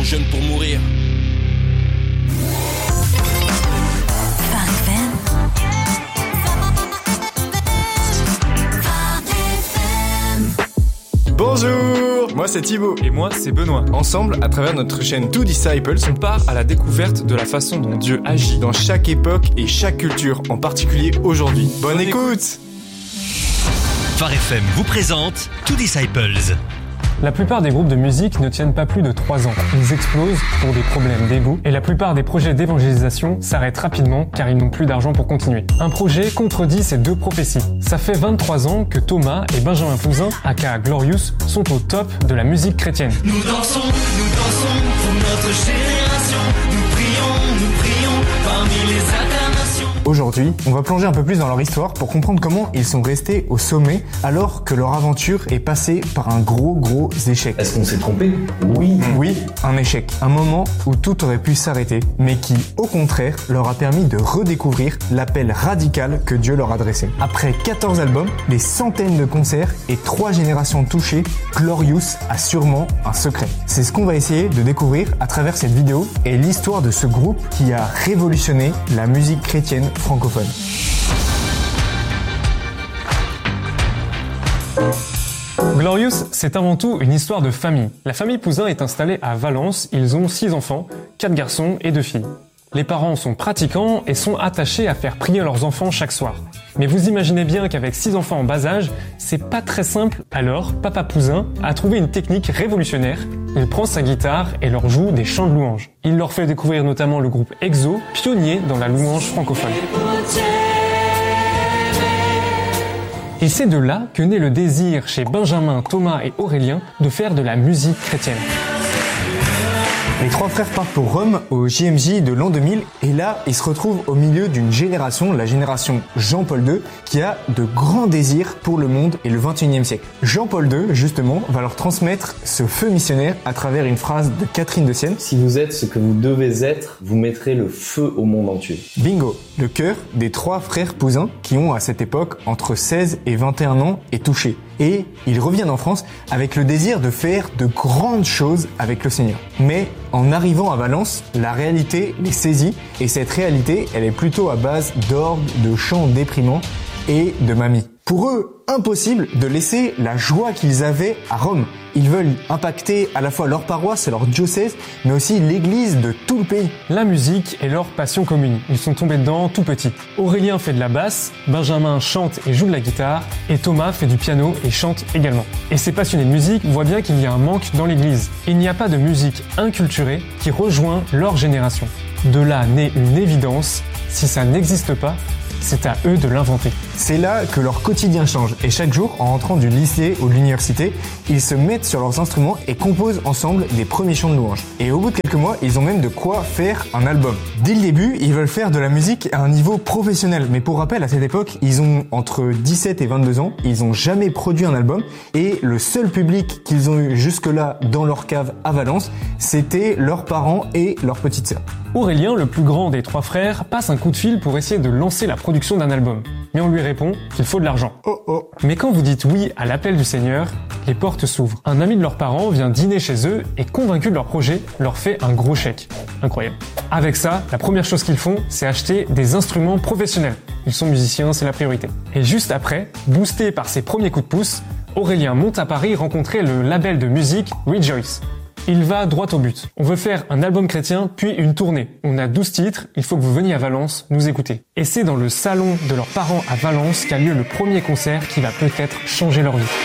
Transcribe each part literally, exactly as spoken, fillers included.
trop jeune pour mourir. Bonjour, moi c'est Thibaut. Et moi c'est Benoît. Ensemble, à travers notre chaîne Two Disciples, on part à la découverte de la façon dont Dieu agit dans chaque époque et chaque culture, en particulier aujourd'hui. Bonne, Bonne écoute, écoute. Phare F M vous présente Two Disciples. La plupart des groupes de musique ne tiennent pas plus de trois ans. Ils explosent pour des problèmes d'ego et la plupart des projets d'évangélisation s'arrêtent rapidement car ils n'ont plus d'argent pour continuer. Un projet contredit ces deux prophéties. Ça fait vingt-trois ans que Thomas et Benjamin Pouzin, aka Glorious, sont au top de la musique chrétienne. Nous dansons, nous dansons pour notre génération. Nous prions, nous prions parmi les acclamations. Aujourd'hui, on va plonger un peu plus dans leur histoire pour comprendre comment ils sont restés au sommet alors que leur aventure est passée par un gros gros échec. Est-ce qu'on s'est trompé ? Oui. Oui, un échec. Un moment où tout aurait pu s'arrêter, mais qui, au contraire, leur a permis de redécouvrir l'appel radical que Dieu leur adressait. Après quatorze albums, des centaines de concerts et trois générations touchées, Glorious a sûrement un secret. C'est ce qu'on va essayer de découvrir à travers cette vidéo et l'histoire de ce groupe qui a révolutionné la musique chrétienne francophone. Glorious, c'est avant tout une histoire de famille. La famille Pouzin est installée à Valence, ils ont six enfants, quatre garçons et deux filles. Les parents sont pratiquants et sont attachés à faire prier leurs enfants chaque soir. Mais vous imaginez bien qu'avec six enfants en bas âge, c'est pas très simple. Alors, Papa Pouzin a trouvé une technique révolutionnaire. Il prend sa guitare et leur joue des chants de louanges. Il leur fait découvrir notamment le groupe Exo, pionnier dans la louange francophone. Et c'est de là que naît le désir chez Benjamin, Thomas et Aurélien de faire de la musique chrétienne. Les trois frères partent pour Rome au J M J de l'an deux mille et là, ils se retrouvent au milieu d'une génération, la génération Jean-Paul deux, qui a de grands désirs pour le monde et le vingt et unième siècle. Jean-Paul deux, justement, va leur transmettre ce feu missionnaire à travers une phrase de Catherine de Sienne. Si vous êtes ce que vous devez être, vous mettrez le feu au monde entier. Bingo! Le cœur des trois frères Pouzin qui ont à cette époque entre seize et vingt et un ans est touché. Et ils reviennent en France avec le désir de faire de grandes choses avec le Seigneur. Mais en arrivant à Valence, la réalité les saisit et cette réalité, elle est plutôt à base d'orgues, de chants déprimants et de mamies. Pour eux, impossible de laisser la joie qu'ils avaient à Rome. Ils veulent impacter à la fois leur paroisse et leur diocèse, mais aussi l'église de tout le pays. La musique est leur passion commune. Ils sont tombés dedans tout petits. Aurélien fait de la basse, Benjamin chante et joue de la guitare, et Thomas fait du piano et chante également. Et ces passionnés de musique voient bien qu'il y a un manque dans l'église. Il n'y a pas de musique inculturée qui rejoint leur génération. De là naît une évidence, si ça n'existe pas, c'est à eux de l'inventer. C'est là que leur quotidien change et chaque jour, en rentrant du lycée ou de l'université, ils se mettent sur leurs instruments et composent ensemble des premiers chants de louange. Et au bout de quelques mois, ils ont même de quoi faire un album. Dès le début, ils veulent faire de la musique à un niveau professionnel. Mais pour rappel, à cette époque, ils ont entre dix-sept et vingt-deux ans, ils n'ont jamais produit un album et le seul public qu'ils ont eu jusque-là dans leur cave à Valence, c'était leurs parents et leur petite sœur. Aurélien, le plus grand des trois frères, passe un coup de fil pour essayer de lancer la production d'un album. Mais on lui répond qu'il faut de l'argent. Oh oh. Mais quand vous dites oui à l'appel du Seigneur, les portes s'ouvrent. Un ami de leurs parents vient dîner chez eux et, convaincu de leur projet, leur fait un gros chèque. Incroyable. Avec ça, la première chose qu'ils font, c'est acheter des instruments professionnels. Ils sont musiciens, c'est la priorité. Et juste après, boosté par ses premiers coups de pouce, Aurélien monte à Paris rencontrer le label de musique Rejoice. Il va droit au but. On veut faire un album chrétien, puis une tournée. On a douze titres, il faut que vous veniez à Valence nous écouter. Et c'est dans le salon de leurs parents à Valence qu'a lieu le premier concert qui va peut-être changer leur vie.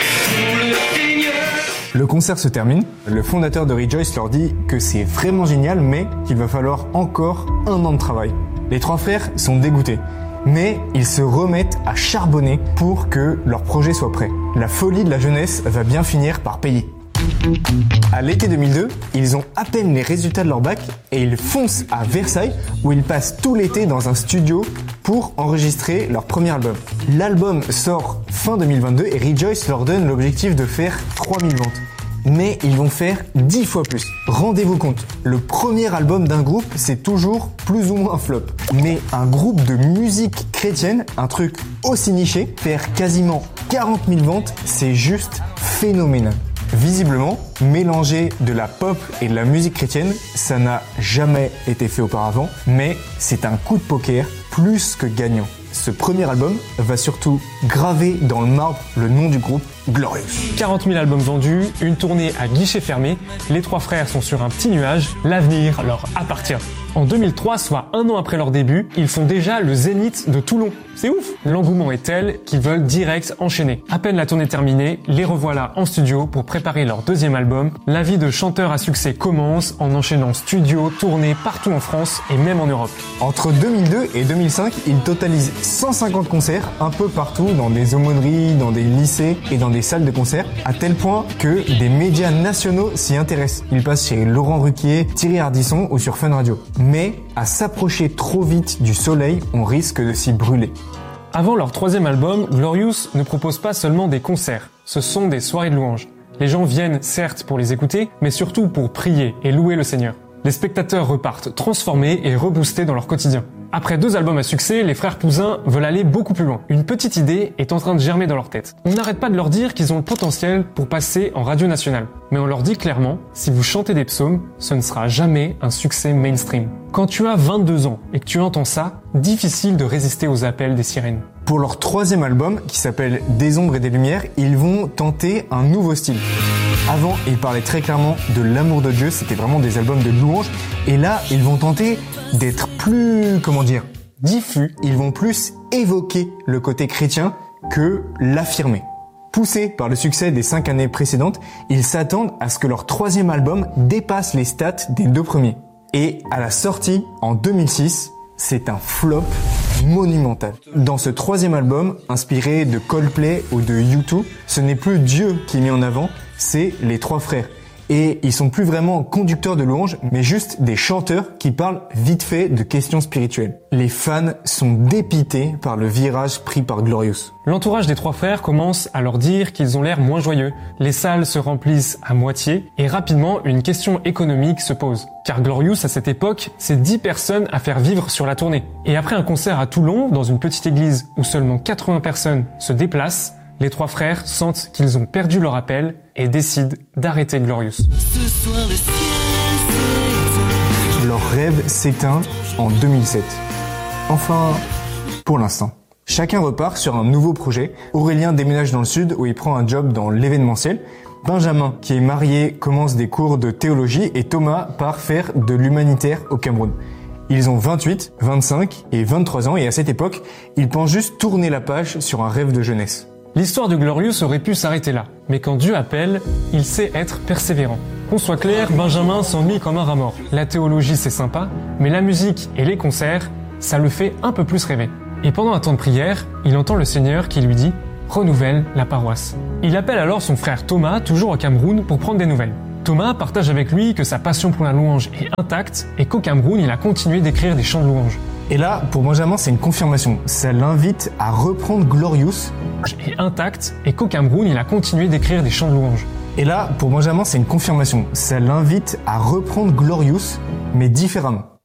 Le concert se termine. Le fondateur de Rejoice leur dit que c'est vraiment génial, mais qu'il va falloir encore un an de travail. Les trois frères sont dégoûtés. Mais ils se remettent à charbonner pour que leur projet soit prêt. La folie de la jeunesse va bien finir par payer. À l'été deux mille deux, ils ont à peine les résultats de leur bac et ils foncent à Versailles où ils passent tout l'été dans un studio pour enregistrer leur premier album. L'album sort fin deux mille vingt-deux et Rejoice leur donne l'objectif de faire trois mille ventes. Mais ils vont faire dix fois plus. Rendez-vous compte, le premier album d'un groupe, c'est toujours plus ou moins un flop. Mais un groupe de musique chrétienne, un truc aussi niché, faire quasiment quarante mille ventes, c'est juste phénoménal. Visiblement, mélanger de la pop et de la musique chrétienne, ça n'a jamais été fait auparavant, mais c'est un coup de poker plus que gagnant. Ce premier album va surtout graver dans le marbre le nom du groupe, Glorious. quarante mille albums vendus, une tournée à guichet fermé, les trois frères sont sur un petit nuage, l'avenir leur appartient. En deux mille trois, soit un an après leur début, ils font déjà le Zénith de Toulon. C'est ouf! L'engouement est tel qu'ils veulent direct enchaîner. À peine la tournée terminée, les revoilà en studio pour préparer leur deuxième album. La vie de chanteur à succès commence en enchaînant studio, tournée partout en France et même en Europe. Entre deux mille deux et deux mille cinq, ils totalisent cent cinquante concerts un peu partout, dans des aumôneries, dans des lycées et dans des salles de concert, à tel point que des médias nationaux s'y intéressent. Ils passent chez Laurent Ruquier, Thierry Ardisson ou sur Fun Radio. Mais à s'approcher trop vite du soleil, on risque de s'y brûler. Avant leur troisième album, Glorious ne propose pas seulement des concerts, ce sont des soirées de louanges. Les gens viennent certes pour les écouter, mais surtout pour prier et louer le Seigneur. Les spectateurs repartent transformés et reboostés dans leur quotidien. Après deux albums à succès, les frères Pouzin veulent aller beaucoup plus loin. Une petite idée est en train de germer dans leur tête. On n'arrête pas de leur dire qu'ils ont le potentiel pour passer en radio nationale. Mais on leur dit clairement, si vous chantez des psaumes, ce ne sera jamais un succès mainstream. Quand tu as vingt-deux ans et que tu entends ça, difficile de résister aux appels des sirènes. Pour leur troisième album, qui s'appelle Des ombres et des lumières, ils vont tenter un nouveau style. Avant, ils parlaient très clairement de l'amour de Dieu, c'était vraiment des albums de louanges. Et là, ils vont tenter d'être plus, comment dire, diffus. Ils vont plus évoquer le côté chrétien que l'affirmer. Poussés par le succès des cinq années précédentes, ils s'attendent à ce que leur troisième album dépasse les stats des deux premiers. Et à la sortie, en deux mille six, c'est un flop monumental. Dans ce troisième album, inspiré de Coldplay ou de U deux, ce n'est plus Dieu qui est mis en avant, c'est les trois frères. Et ils sont plus vraiment conducteurs de louanges, mais juste des chanteurs qui parlent vite fait de questions spirituelles. Les fans sont dépités par le virage pris par Glorious. L'entourage des trois frères commence à leur dire qu'ils ont l'air moins joyeux. Les salles se remplissent à moitié et rapidement une question économique se pose. Car Glorious à cette époque, c'est dix personnes à faire vivre sur la tournée. Et après un concert à Toulon, dans une petite église où seulement quatre-vingts personnes se déplacent, les trois frères sentent qu'ils ont perdu leur appel et décident d'arrêter Glorious. Leur rêve s'éteint en deux mille sept. Enfin, pour l'instant. Chacun repart sur un nouveau projet. Aurélien déménage dans le sud où il prend un job dans l'événementiel. Benjamin, qui est marié, commence des cours de théologie et Thomas part faire de l'humanitaire au Cameroun. Ils ont vingt-huit, vingt-cinq et vingt-trois ans et à cette époque, ils pensent juste tourner la page sur un rêve de jeunesse. L'histoire de Glorious aurait pu s'arrêter là, mais quand Dieu appelle, il sait être persévérant. Qu'on soit clair, Benjamin s'ennuie comme un rat mort. La théologie c'est sympa, mais la musique et les concerts, ça le fait un peu plus rêver. Et pendant un temps de prière, il entend le Seigneur qui lui dit « Renouvelle la paroisse ». Il appelle alors son frère Thomas, toujours au Cameroun, pour prendre des nouvelles. Thomas partage avec lui que sa passion pour la louange est intacte et qu'au Cameroun, il a continué d'écrire des chants de louange. Et là, pour Benjamin, c'est une confirmation. Ça l'invite à reprendre Glorious. Est intacte et qu'au Cameroun, il a continué d'écrire des chants de louange. Et là, pour Benjamin, c'est une confirmation. Ça l'invite à reprendre Glorious, mais différemment.